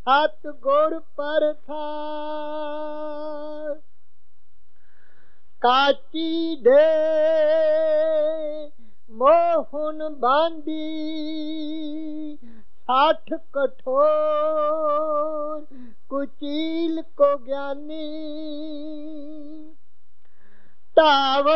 सतगुर परथार काची दे मोहन बांधी 60 कठोर कुचील को ज्ञानी ताव